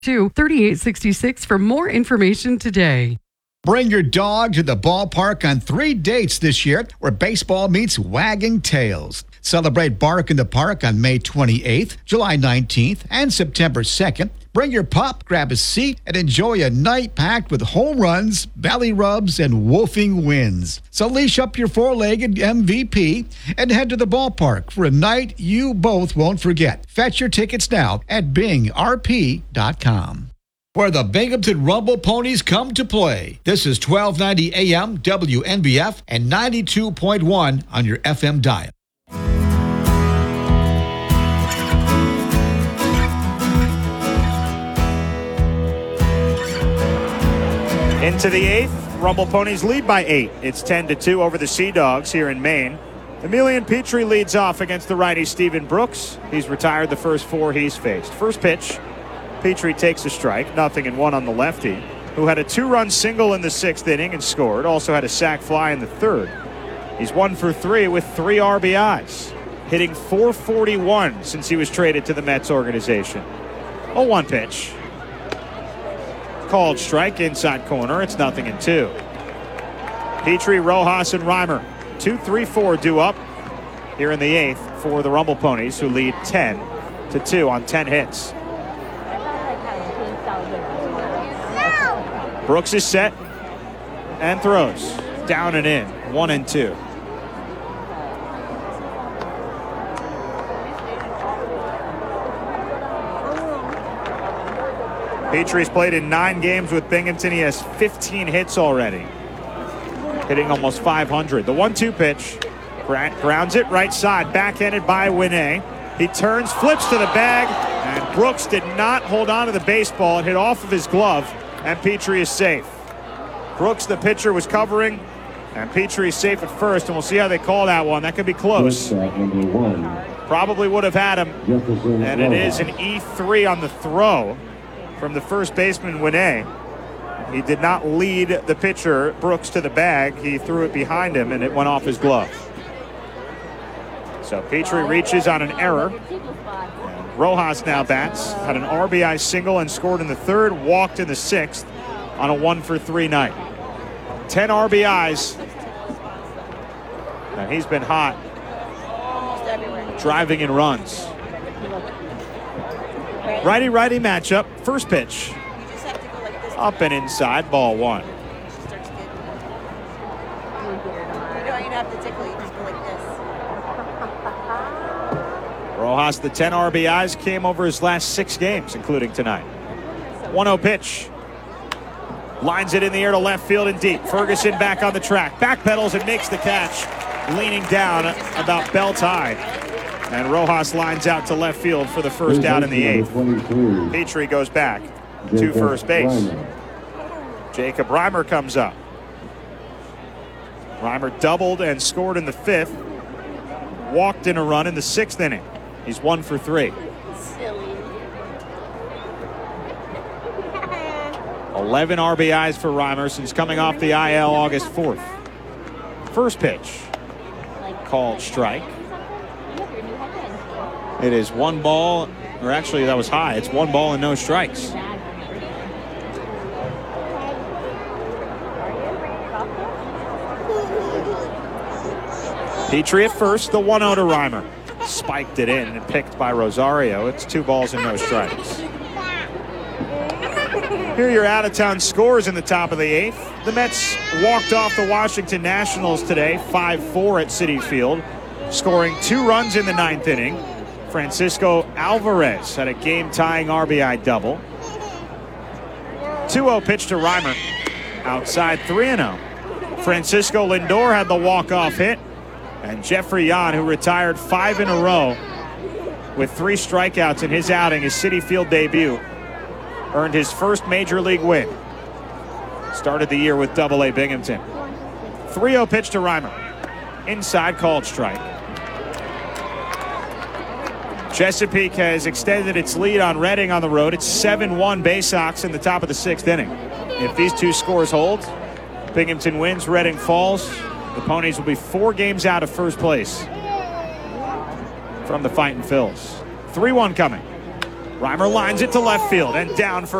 3866 for more information today. Bring your dog to the ballpark on 3 dates this year where baseball meets wagging tails. Celebrate Bark in the Park on May 28th, July 19th, and September 2nd. Bring your pup, grab a seat, and enjoy a night packed with home runs, belly rubs, and woofing wins. So leash up your four-legged MVP and head to the ballpark for a night you both won't forget. Fetch your tickets now at bingrp.com. Where the Binghamton Rumble Ponies come to play. This is 1290 AM WNBF and 92.1 on your FM dial. Into the 8th, Rumble Ponies lead by 8. It's 10-2 over the Sea Dogs here in Maine. Emilian Petrie leads off against the righty Stephen Brooks. He's retired the first 4 he's faced. First pitch, Petrie takes a strike, 0-1 on the lefty, who had a 2-run single in the 6th inning and scored. Also had a sac fly in the 3rd. He's 1 for 3 with 3 RBIs, hitting .441 since he was traded to the Mets organization. 0-1 pitch. Called strike, inside corner. It's 0-2. Petrie, Rojas, and Reimer. 2-3-4 due up here in the 8th for the Rumble Ponies, who lead 10-2 on 10 hits. Brooks is set and throws. Down and in. 1-2. Petrie's played in 9 games with Binghamton. He has 15 hits already, hitting almost 500. The 1-2 pitch, grounds it right side, backhanded by Winne. He turns, flips to the bag, and Brooks did not hold on to the baseball. It hit off of his glove, and Petrie is safe. Brooks, the pitcher, was covering, and Petrie is safe at first, and we'll see how they call that one. That could be close. Probably would have had him, and it is an E3 on the throw from the first baseman, Winne. He did not lead the pitcher, Brooks, to the bag. He threw it behind him, and it went off his glove. So Petrie reaches on an error. And Rojas now bats. Had an RBI single and scored in the 3rd, walked in the 6th on a 1-for-3 night. 10 RBIs. And he's been hot, driving in runs. Righty-righty matchup. First pitch. Up and inside, ball 1. Rojas, the 10 RBIs came over his last 6 games, including tonight. 1-0 pitch. Lines it in the air to left field and deep. Ferguson back on the track. Backpedals and makes the catch. Leaning down about belt high. And Rojas lines out to left field for the first out in the 8th. Petrie goes back to first base. Jacob Reimer comes up. Reimer doubled and scored in the 5th. Walked in a run in the 6th inning. He's 1 for 3. 11 RBIs for Reimer since coming off the IL August 4th. First pitch. Called strike. It is 1 ball, or actually that was high. It's 1 ball and no strikes. Petrie at first, the 1-0 to Reimer. Spiked it in and picked by Rosario. It's 2 balls and no strikes. Here are your out-of-town scores in the top of the 8th. The Mets walked off the Washington Nationals today, 5-4 at Citi Field, scoring 2 runs in the 9th inning. Francisco Alvarez had a game-tying RBI double. 2-0 pitch to Reimer. Outside 3-0. Francisco Lindor had the walk-off hit. And Jeffrey Yan, who retired 5 in a row with 3 strikeouts in his outing, his Citi Field debut, earned his first major league win. Started the year with Double-A Binghamton. 3-0 pitch to Reimer. Inside, called strike. Chesapeake has extended its lead on Reading on the road. It's 7-1 Bay Sox in the top of the 6th inning. If these 2 scores hold, Binghamton wins, Reading falls. The Ponies will be 4 games out of first place from the Fightin' Phils. 3-1 coming. Reimer lines it to left field and down for